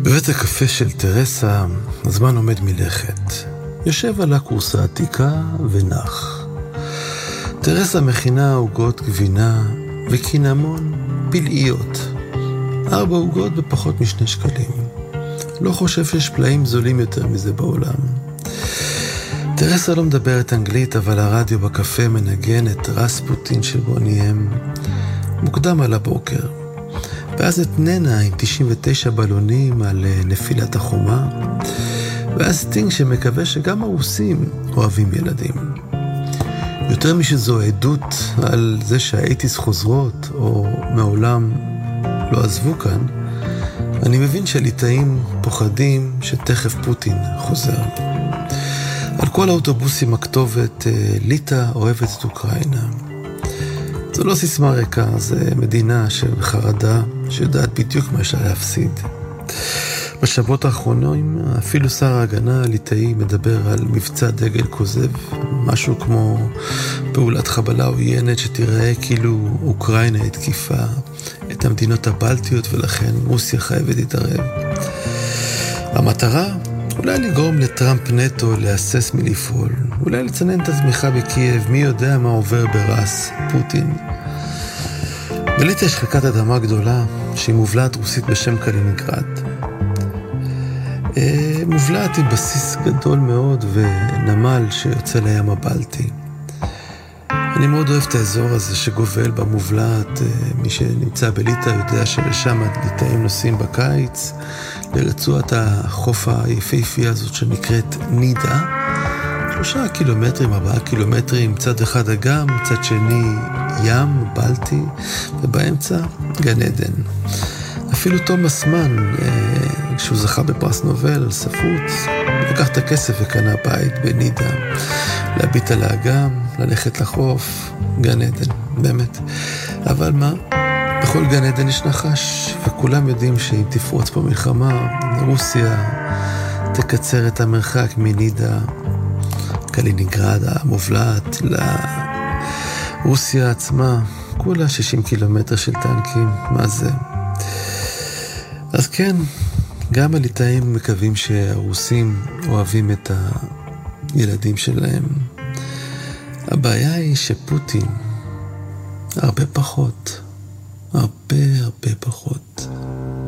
בבית הקפה של טרסה הזמן עומד מלכת. יושב על הכורסה עתיקה ונח. טרסה מכינה עוגות גבינה וקינמון פלאיות. 4 עוגות בפחות מ2 שקלים. לא חושב שיש פלאים זולים יותר מזה בעולם. טרסה לא מדברת אנגלית, אבל הרדיו בקפה מנגן את רספוטין של בוני-אם מוקדם על הבוקר. ואז את ננה עם 99 בלונים על נפילת החומה, ואז טינג שמקווה שגם הרוסים אוהבים ילדים. יותר משזו עדות על זה שהאיטיס חוזרות או מעולם לא עזבו כאן, אני מבין שהליטאים פוחדים שתכף פוטין חוזר. על כל האוטובוסים הכתובת ליטא אוהבת את אוקראינה. זו לא סיסמה ריקה, זה מדינה שבחרדה שיודעת בדיוק מה יש לה להפסיד. בשבועות האחרונים אפילו שר ההגנה הליטאי מדבר על מבצע דגל כוזב, משהו כמו פעולת חבלה עוינת שתראה כאילו אוקראינה התקיפה את המדינות הבלטיות ולכן רוסיה חייבת להתערב. המטרה אולי לגרום לטראמפ נטו להסס מלפעול, אולי לצנן את התמיכה בקייב, מי יודע מה עובר ברס פוטין. בליטא יש חלקת אדמה גדולה שהיא מובלעת רוסית בשם קלינינגרד. מובלעת עם בסיס גדול מאוד ונמל שיוצא לים הבלטי. אני מאוד אוהב את האזור הזה שגובל במובלעת. מי שנמצא בליטא יודע שלשם הליטאים נוסעים בקיץ לרצועת החוף היפהפייה הזאת שנקראת נידה. 3 קילומטרים, 4 קילומטרים, צד אחד אגם, צד שני ים בלטי, ובאמצע גן עדן. אפילו תומאס מן, כשהוא זכה בפרס נובל על ספרות, לקח את הכסף וקנה בית בנידה, להביט על האגם, ללכת לחוף, גן עדן, באמת. אבל מה? בכל גן עדן יש נחש, וכולם יודעים שאם תפרוץ פה מלחמה, רוסיה תקצר את המרחק מנידה, קלינינגרד המובלעת, לרוסיה עצמה, כולה 60 קילומטר של טנקים, מה זה? אז כן, גם הליטאים מקווים שהרוסים אוהבים את הילדים שלהם. הבעיה היא שפוטין הרבה פחות, הרבה פחות.